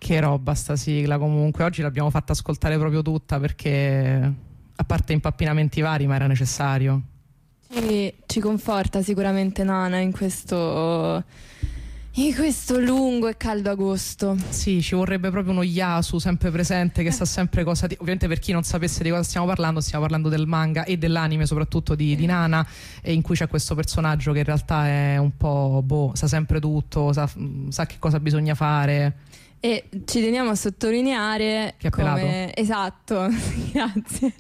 Che roba sta sigla comunque, oggi l'abbiamo fatta ascoltare proprio tutta perché a parte impappinamenti vari ma era necessario. Ci conforta sicuramente Nana in questo lungo e caldo agosto. Sì, ci vorrebbe proprio uno Yasu sempre presente che sa sempre cosa ovviamente per chi non sapesse di cosa stiamo parlando del manga e dell'anime soprattutto di Nana, e in cui c'è questo personaggio che in realtà è un po' sa sempre tutto, sa che cosa bisogna fare. E ci teniamo a sottolineare che è pelato. Esatto, grazie.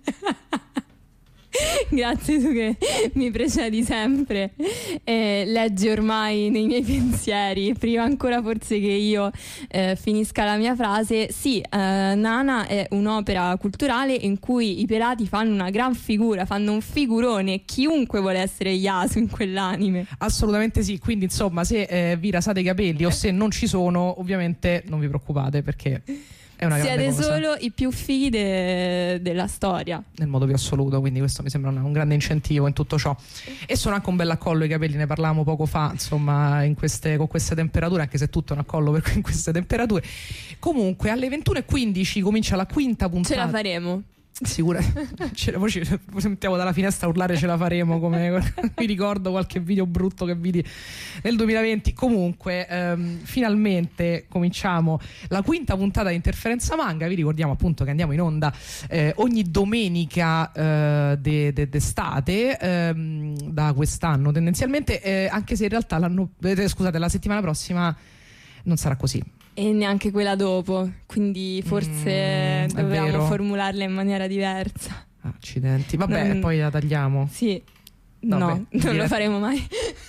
Grazie, tu che mi precedi sempre, leggi ormai nei miei pensieri prima ancora forse che io finisca la mia frase. Sì, Nana è un'opera culturale in cui i pelati fanno una gran figura, fanno un figurone, chiunque vuole essere Yasu in quell'anime. Assolutamente sì, quindi insomma se vi rasate i capelli o se non ci sono, ovviamente non vi preoccupate perché è una grande siete cosa. solo i più fighi della storia Nel modo più assoluto, quindi questo mi sembra un grande incentivo in tutto ciò. E sono anche un bel accollo i capelli, ne parlavamo poco fa, insomma, con queste temperature, anche se tutto è un accollo per in queste temperature. Comunque alle 21:15 comincia la quinta puntata. Ce la faremo. Sicura, poi ci sentiamo dalla finestra urlare ce la faremo, come mi ricordo qualche video brutto che vidi nel 2020. Comunque finalmente cominciamo la quinta puntata di Interferenza Manga. Vi ricordiamo appunto che andiamo in onda ogni domenica d'estate da quest'anno tendenzialmente, anche se in realtà la settimana prossima non sarà così. E neanche quella dopo, quindi forse dobbiamo formularla in maniera diversa. Accidenti, vabbè, poi la tagliamo. Sì, vabbè, no, non lo faremo mai.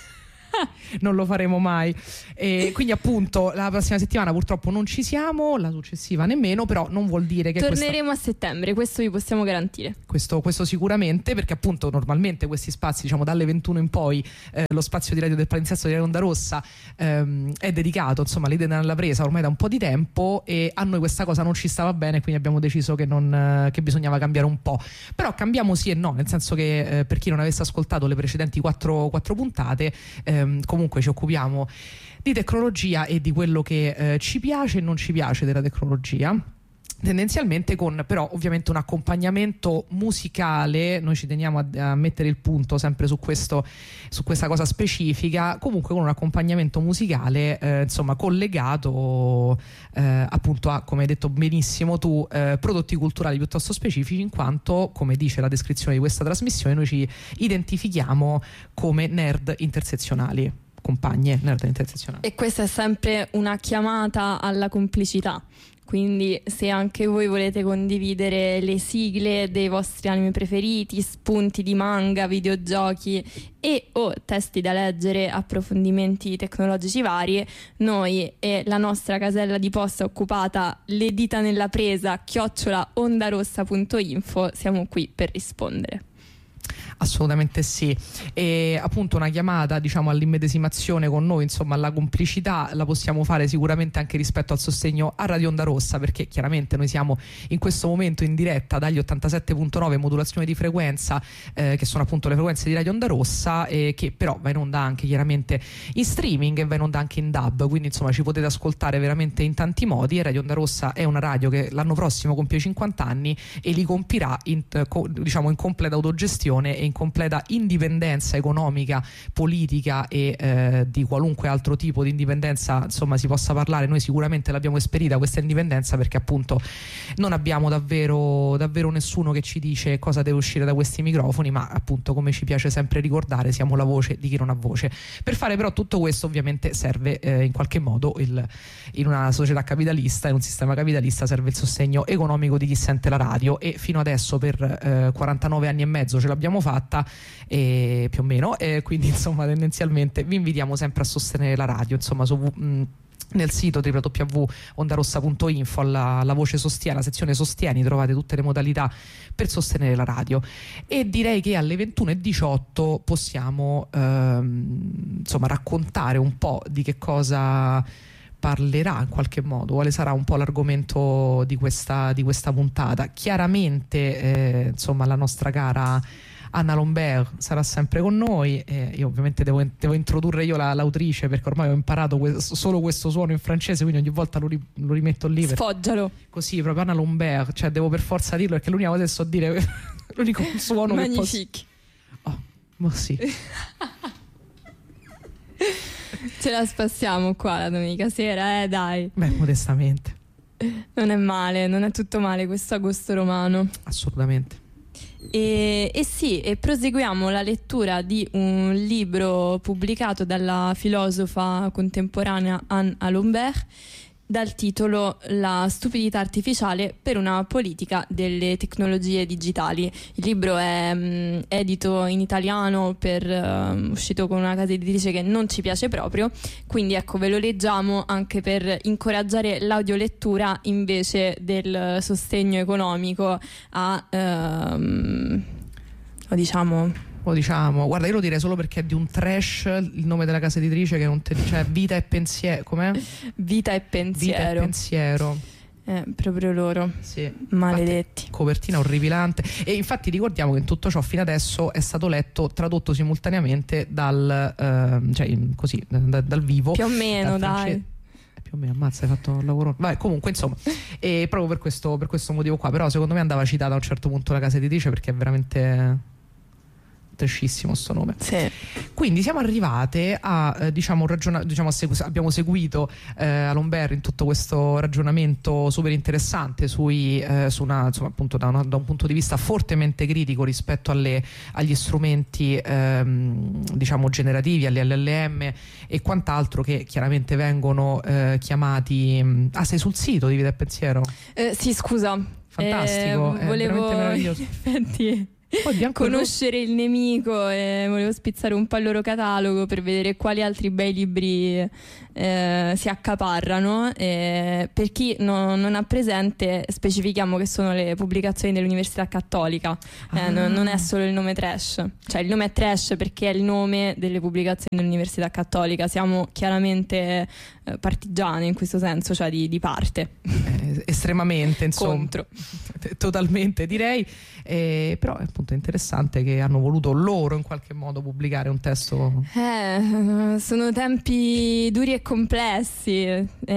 Non lo faremo mai. E quindi appunto la prossima settimana purtroppo non ci siamo, la successiva nemmeno, però non vuol dire che torneremo a settembre, questo vi possiamo garantire. Questo sicuramente, perché appunto normalmente questi spazi, diciamo dalle 21 in poi, lo spazio di Radio del Palinsesto di Radio Onda Rossa è dedicato insomma all'idea della presa ormai da un po' di tempo, e a noi questa cosa non ci stava bene, quindi abbiamo deciso che bisognava cambiare un po'. Però cambiamo sì e no, nel senso che per chi non avesse ascoltato le precedenti quattro puntate, comunque ci occupiamo di tecnologia e di quello che ci piace e non ci piace della tecnologia, tendenzialmente con però ovviamente un accompagnamento musicale. Noi ci teniamo a mettere il punto sempre su questa cosa specifica, comunque con un accompagnamento musicale insomma collegato appunto a, come hai detto benissimo tu, prodotti culturali piuttosto specifici, in quanto, come dice la descrizione di questa trasmissione, noi ci identifichiamo come nerd intersezionali, compagne nerd intersezionali. E questa è sempre una chiamata alla complicità. Quindi se anche voi volete condividere le sigle dei vostri anime preferiti, spunti di manga, videogiochi e o testi da leggere, approfondimenti tecnologici vari, noi e la nostra casella di posta occupata le dita nella presa @ondarossa.info siamo qui per rispondere. Assolutamente sì, e appunto una chiamata, diciamo, all'immedesimazione con noi, insomma alla complicità, la possiamo fare sicuramente anche rispetto al sostegno a Radio Onda Rossa, perché chiaramente noi siamo in questo momento in diretta dagli 87.9 modulazione di frequenza, che sono appunto le frequenze di Radio Onda Rossa, che però va in onda anche chiaramente in streaming e va in onda anche in DAB, quindi insomma ci potete ascoltare veramente in tanti modi. E Radio Onda Rossa è una radio che l'anno prossimo compie 50 anni e li compirà diciamo in completa autogestione e in completa indipendenza economica, politica e di qualunque altro tipo di indipendenza insomma si possa parlare. Noi sicuramente l'abbiamo esperita questa indipendenza, perché appunto non abbiamo davvero nessuno che ci dice cosa deve uscire da questi microfoni, ma appunto, come ci piace sempre ricordare, siamo la voce di chi non ha voce. Per fare però tutto questo ovviamente serve in qualche modo in una società capitalista, in un sistema capitalista, serve il sostegno economico di chi sente la radio, e fino adesso per 49 anni e mezzo ce l'abbiamo fatta, più o meno, quindi insomma tendenzialmente vi invitiamo sempre a sostenere la radio, insomma nel sito www.ondarossa.info alla voce sostieni, la sezione sostieni, trovate tutte le modalità per sostenere la radio. E direi che alle 21:18 possiamo insomma raccontare un po' di che cosa parlerà in qualche modo, quale sarà un po' l'argomento di questa puntata. Chiaramente insomma la nostra cara Anna Lombert sarà sempre con noi, e io ovviamente devo introdurre io l'autrice, perché ormai ho imparato solo questo suono in francese, quindi ogni volta lo rimetto lì. Sfoggialo. Così, proprio Anna Lombert, cioè devo per forza dirlo, perché l'unica cosa che so dire, l'unico suono Magnifique. che posso... ma sì. Ce la spassiamo qua la domenica sera, dai. Beh, modestamente. Non è male, non è tutto male questo agosto romano. Assolutamente. E sì, e proseguiamo la lettura di un libro pubblicato dalla filosofa contemporanea Anne Lombert, dal titolo La stupidità artificiale per una politica delle tecnologie digitali. Il libro è edito in italiano, uscito con una casa editrice che non ci piace proprio, quindi ecco, ve lo leggiamo anche per incoraggiare l'audiolettura invece del sostegno economico guarda, io lo direi solo perché è di un trash il nome della casa editrice, che non cioè Vita e Pensiero, com'è? Vita e Pensiero. Vita e Pensiero. Proprio loro. Sì. Maledetti. Infatti, copertina orripilante. E infatti ricordiamo che in tutto ciò fino adesso è stato letto, tradotto simultaneamente dal vivo. Più o meno, dai. Più o meno, ammazza, hai fatto un lavoro. Vabbè, comunque, insomma, e proprio per questo motivo qua. Però secondo me andava citata a un certo punto la casa editrice, perché è veramente trashissimo sto nome. Sì. Quindi siamo arrivate a abbiamo seguito Lombert in tutto questo ragionamento super interessante appunto da un punto di vista fortemente critico rispetto agli strumenti generativi, alle LLM e quant'altro, che chiaramente vengono chiamati. Sei sul sito di Vita e Pensiero? Sì, scusa. Fantastico, è volevo veramente meraviglioso. Effetti conoscere il nemico, e volevo spizzare un po' il loro catalogo per vedere quali altri bei libri si accaparrano. Per chi non ha presente, specifichiamo che sono le pubblicazioni dell'Università Cattolica. Non è solo il nome trash, cioè il nome è trash perché è il nome delle pubblicazioni dell'Università Cattolica. Siamo chiaramente partigiani in questo senso, cioè di parte, estremamente, insomma, contro. Totalmente, direi. Però è appunto interessante che hanno voluto loro in qualche modo pubblicare un testo. Sono tempi duri e complessi,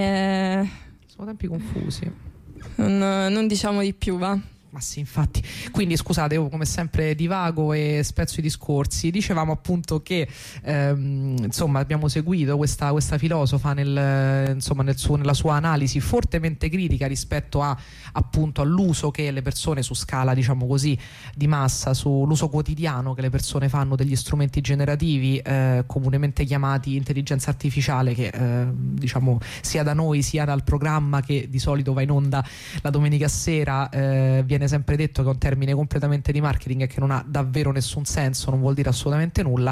sono tempi confusi. Non diciamo di più, va? Ma sì, infatti. Quindi scusate, io come sempre divago e spezzo i discorsi. Dicevamo appunto che abbiamo seguito questa filosofa nella sua analisi fortemente critica rispetto appunto all'uso che le persone su scala, diciamo così, di massa, sull'uso quotidiano che le persone fanno degli strumenti generativi comunemente chiamati intelligenza artificiale, che sia da noi sia dal programma che di solito va in onda la domenica sera viene sempre detto che è un termine completamente di marketing e che non ha davvero nessun senso, non vuol dire assolutamente nulla.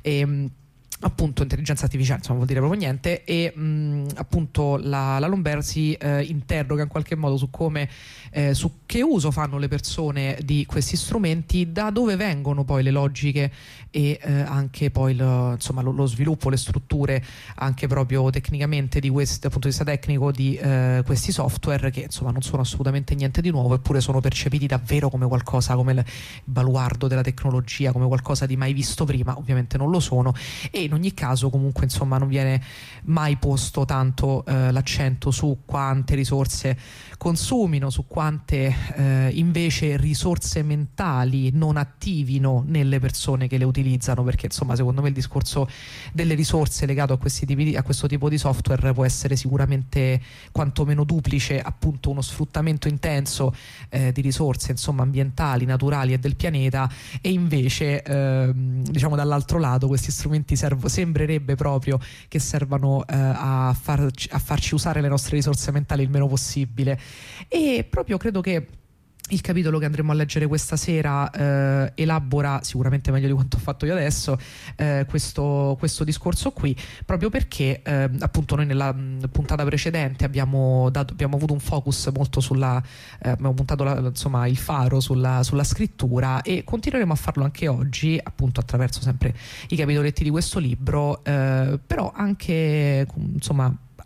Appunto intelligenza artificiale, insomma, vuol dire proprio niente. E appunto la Lombert si interroga in qualche modo su come su che uso fanno le persone di questi strumenti, da dove vengono poi le logiche e anche poi lo sviluppo, le strutture anche proprio tecnicamente dal punto di vista tecnico di questi software, che insomma non sono assolutamente niente di nuovo, eppure sono percepiti davvero come qualcosa, come il baluardo della tecnologia, come qualcosa di mai visto prima. Ovviamente non lo sono, e in ogni caso comunque insomma non viene mai posto tanto l'accento su quante risorse consumino, su quante invece risorse mentali non attivino nelle persone che le utilizzano, perché insomma secondo me il discorso delle risorse legato a questo tipo di software può essere sicuramente quantomeno duplice, appunto uno sfruttamento intenso di risorse insomma ambientali, naturali e del pianeta, e invece dall'altro lato questi strumenti sembrerebbe proprio che servano a farci usare le nostre risorse mentali il meno possibile. E proprio credo che il capitolo che andremo a leggere questa sera elabora sicuramente meglio di quanto ho fatto io adesso questo discorso qui, proprio perché appunto noi nella puntata precedente abbiamo avuto un focus molto abbiamo puntato il faro sulla scrittura, e continueremo a farlo anche oggi, appunto attraverso sempre i capitoletti di questo libro, però anche insomma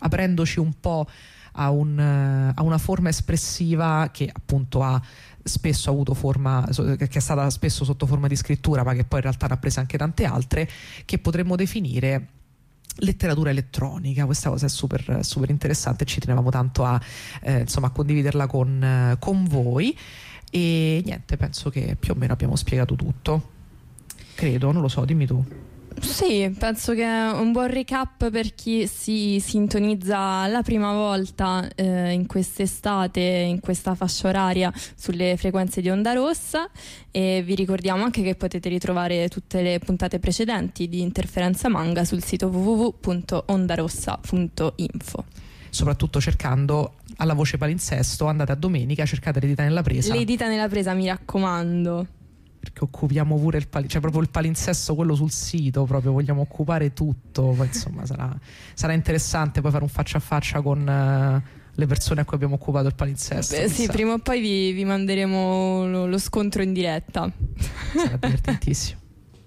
aprendoci un po' a una forma espressiva che appunto ha avuto forma, che è stata spesso sotto forma di scrittura, ma che poi in realtà ne ha prese anche tante altre, che potremmo definire letteratura elettronica. Questa cosa è super, super interessante, ci tenevamo tanto a condividerla con voi. E niente, penso che più o meno abbiamo spiegato tutto, credo, non lo so, dimmi tu. Sì, penso che è un buon recap per chi si sintonizza la prima volta in quest'estate, in questa fascia oraria, sulle frequenze di Onda Rossa, e vi ricordiamo anche che potete ritrovare tutte le puntate precedenti di Interferenza Manga sul sito www.ondarossa.info. Soprattutto cercando alla voce palinsesto, andate a domenica, cercate le dita nella presa. Le dita nella presa, mi raccomando. Perché occupiamo pure cioè proprio il palinsesto, quello sul sito, proprio vogliamo occupare tutto. Poi insomma sarà interessante poi fare un faccia a faccia con le persone a cui abbiamo occupato il palinsesto. Sì, prima o poi vi manderemo lo scontro in diretta. Sarà divertentissimo.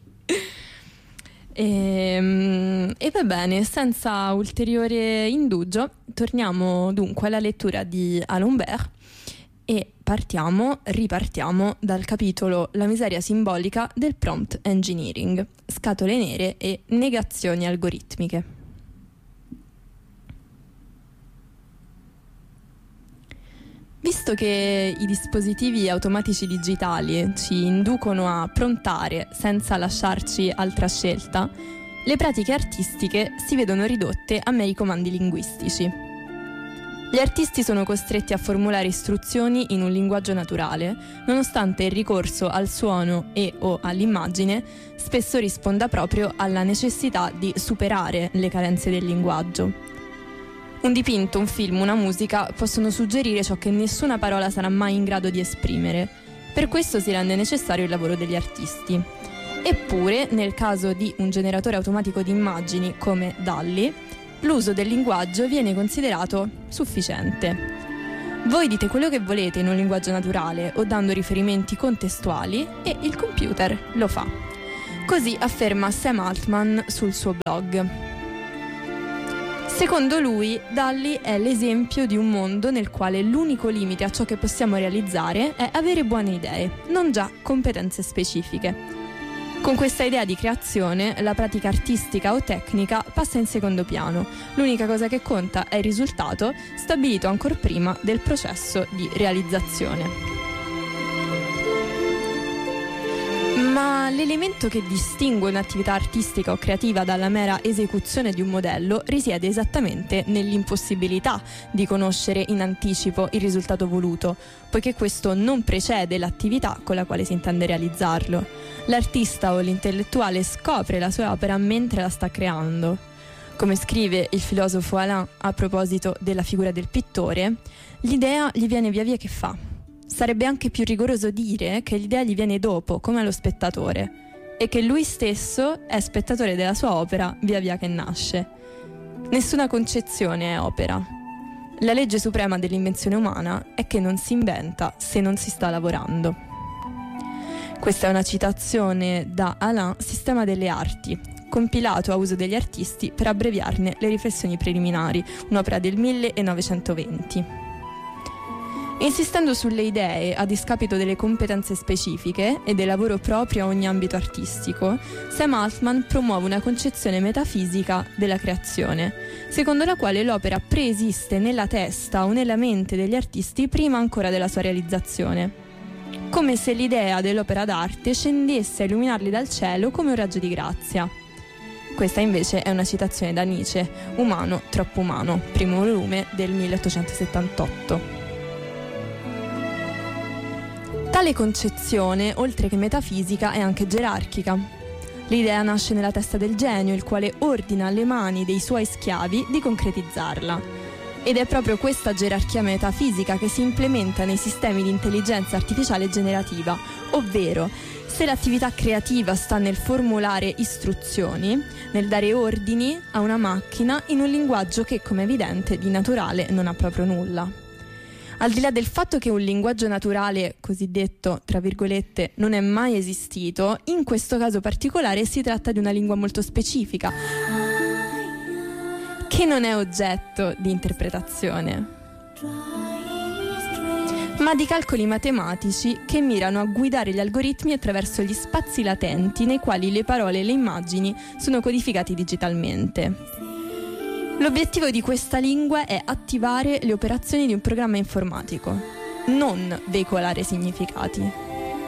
E va bene, senza ulteriore indugio, torniamo dunque alla lettura di Alain Humbert e ripartiamo dal capitolo La miseria simbolica del prompt engineering, scatole nere e negazioni algoritmiche. Visto che i dispositivi automatici digitali ci inducono a prontare senza lasciarci altra scelta, le pratiche artistiche si vedono ridotte a meri comandi linguistici. Gli artisti sono costretti a formulare istruzioni in un linguaggio naturale, nonostante il ricorso al suono o all'immagine spesso risponda proprio alla necessità di superare le carenze del linguaggio. Un dipinto, un film, una musica possono suggerire ciò che nessuna parola sarà mai in grado di esprimere. Per questo si rende necessario il lavoro degli artisti. Eppure, nel caso di un generatore automatico di immagini come DALL-E, l'uso del linguaggio viene considerato sufficiente. Voi dite quello che volete in un linguaggio naturale o dando riferimenti contestuali e il computer lo fa. Così afferma Sam Altman sul suo blog. Secondo lui, DALL-E è l'esempio di un mondo nel quale l'unico limite a ciò che possiamo realizzare è avere buone idee, non già competenze specifiche. Con questa idea di creazione, la pratica artistica o tecnica passa in secondo piano. L'unica cosa che conta è il risultato, stabilito ancor prima del processo di realizzazione. Ma l'elemento che distingue un'attività artistica o creativa dalla mera esecuzione di un modello risiede esattamente nell'impossibilità di conoscere in anticipo il risultato voluto, poiché questo non precede l'attività con la quale si intende realizzarlo. L'artista o l'intellettuale scopre la sua opera mentre la sta creando. Come scrive il filosofo Alain a proposito della figura del pittore, l'idea gli viene via via che fa. Sarebbe anche più rigoroso dire che l'idea gli viene dopo, come allo spettatore, e che lui stesso è spettatore della sua opera via via che nasce. Nessuna concezione è opera. La legge suprema dell'invenzione umana è che non si inventa se non si sta lavorando. Questa è una citazione da Alain, Sistema delle arti, compilato a uso degli artisti per abbreviarne le riflessioni preliminari, un'opera del 1920. Insistendo sulle idee a discapito delle competenze specifiche e del lavoro proprio a ogni ambito artistico, Sam Altman promuove una concezione metafisica della creazione, secondo la quale l'opera preesiste nella testa o nella mente degli artisti prima ancora della sua realizzazione, come se l'idea dell'opera d'arte scendesse a illuminarli dal cielo come un raggio di grazia. Questa invece è una citazione da Nietzsche, Umano, troppo umano, primo volume del 1878. Tale concezione, oltre che metafisica, è anche gerarchica. L'idea nasce nella testa del genio, il quale ordina alle mani dei suoi schiavi di concretizzarla. Ed è proprio questa gerarchia metafisica che si implementa nei sistemi di intelligenza artificiale generativa, ovvero se l'attività creativa sta nel formulare istruzioni, nel dare ordini a una macchina in un linguaggio che, come è evidente, di naturale non ha proprio nulla. Al di là del fatto che un linguaggio naturale, cosiddetto, tra virgolette, non è mai esistito, in questo caso particolare si tratta di una lingua molto specifica, che che non è oggetto di interpretazione, ma di calcoli matematici che mirano a guidare gli algoritmi attraverso gli spazi latenti nei quali le parole e le immagini sono codificati digitalmente. L'obiettivo di questa lingua è attivare le operazioni di un programma informatico, non veicolare significati.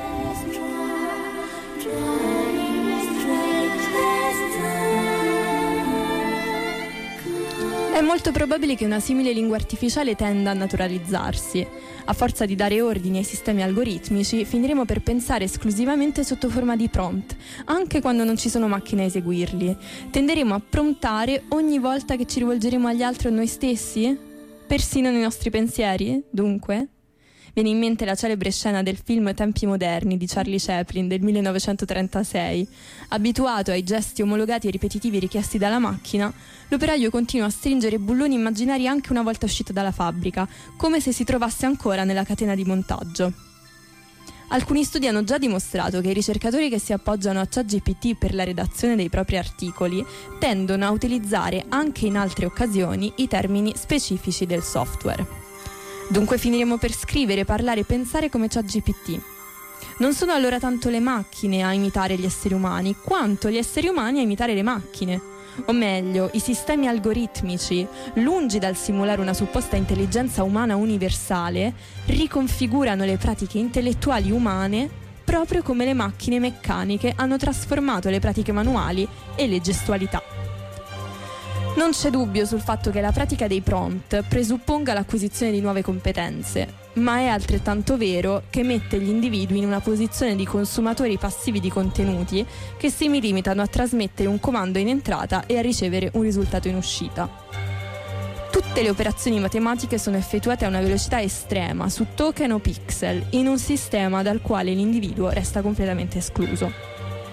È molto probabile che una simile lingua artificiale tenda a naturalizzarsi. A forza di dare ordini ai sistemi algoritmici, finiremo per pensare esclusivamente sotto forma di prompt, anche quando non ci sono macchine a eseguirli. Tenderemo a promptare ogni volta che ci rivolgeremo agli altri o a noi stessi? Persino nei nostri pensieri, dunque? Viene in mente la celebre scena del film Tempi moderni di Charlie Chaplin del 1936. Abituato ai gesti omologati e ripetitivi richiesti dalla macchina, l'operaio continua a stringere bulloni immaginari anche una volta uscito dalla fabbrica, come se si trovasse ancora nella catena di montaggio. Alcuni studi hanno già dimostrato che i ricercatori che si appoggiano a ChatGPT per la redazione dei propri articoli tendono a utilizzare anche in altre occasioni i termini specifici del software. Dunque finiremo per scrivere, parlare e pensare come ChatGPT. Non sono allora tanto le macchine a imitare gli esseri umani, quanto gli esseri umani a imitare le macchine. O meglio, i sistemi algoritmici, lungi dal simulare una supposta intelligenza umana universale, riconfigurano le pratiche intellettuali umane proprio come le macchine meccaniche hanno trasformato le pratiche manuali e le gestualità. Non c'è dubbio sul fatto che la pratica dei prompt presupponga l'acquisizione di nuove competenze, ma è altrettanto vero che mette gli individui in una posizione di consumatori passivi di contenuti che si limitano a trasmettere un comando in entrata e a ricevere un risultato in uscita. Tutte le operazioni matematiche sono effettuate a una velocità estrema su token o pixel, in un sistema dal quale l'individuo resta completamente escluso.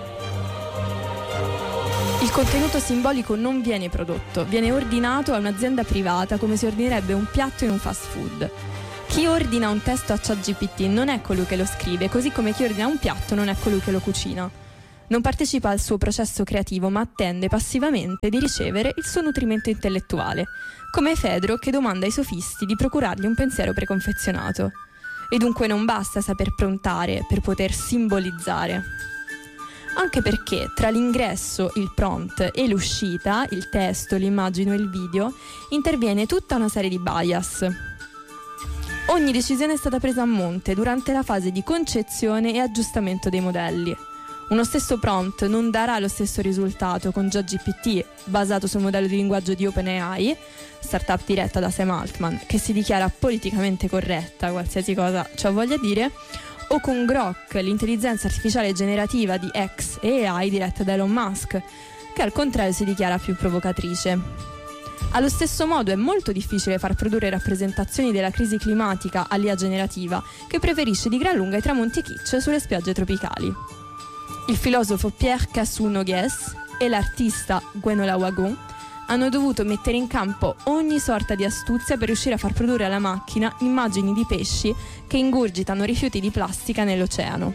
Il contenuto simbolico non viene prodotto, viene ordinato a un'azienda privata come si ordinerebbe un piatto in un fast food. Chi ordina un testo a ChatGPT non è colui che lo scrive, così come chi ordina un piatto non è colui che lo cucina. Non partecipa al suo processo creativo, ma attende passivamente di ricevere il suo nutrimento intellettuale, come Fedro che domanda ai sofisti di procurargli un pensiero preconfezionato. E dunque non basta saper prontare per poter simbolizzare. Anche perché tra l'ingresso, il prompt, e l'uscita, il testo, l'immagine o il video, interviene tutta una serie di bias. Ogni decisione è stata presa a monte durante la fase di concezione e aggiustamento dei modelli. Uno stesso prompt non darà lo stesso risultato con ChatGPT basato sul modello di linguaggio di OpenAI, startup diretta da Sam Altman, che si dichiara politicamente corretta, qualsiasi cosa ciò voglia dire, o con Grok, l'intelligenza artificiale generativa di X e AI diretta da Elon Musk, che al contrario si dichiara più provocatrice. Allo stesso modo è molto difficile far produrre rappresentazioni della crisi climatica all'IA generativa, che preferisce di gran lunga i tramonti kitsch sulle spiagge tropicali. Il filosofo Pierre Cassou-Noguès e l'artista Gwenola Wagon hanno dovuto mettere in campo ogni sorta di astuzia per riuscire a far produrre alla macchina immagini di pesci che ingurgitano rifiuti di plastica nell'oceano.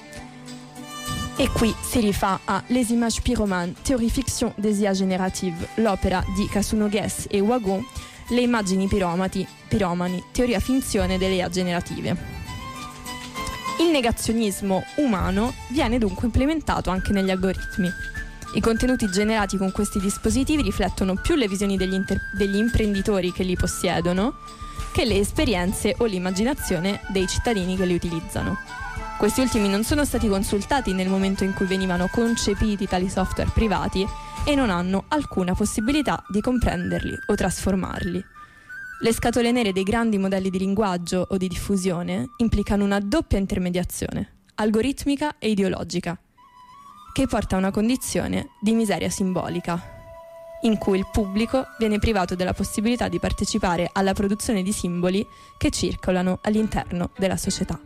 E qui si rifà a Les Images Pyromanes, Théorie Fiction des IA Génératives, l'opera di Cassou-Noguès e Wagon, Le immagini piromani, teoria finzione delle IA generative. Il negazionismo umano viene dunque implementato anche negli algoritmi. I contenuti generati con questi dispositivi riflettono più le visioni degli imprenditori che li possiedono che le esperienze o l'immaginazione dei cittadini che li utilizzano. Questi ultimi non sono stati consultati nel momento in cui venivano concepiti tali software privati e non hanno alcuna possibilità di comprenderli o trasformarli. Le scatole nere dei grandi modelli di linguaggio o di diffusione implicano una doppia intermediazione, algoritmica e ideologica, che porta a una condizione di miseria simbolica, in cui il pubblico viene privato della possibilità di partecipare alla produzione di simboli che circolano all'interno della società.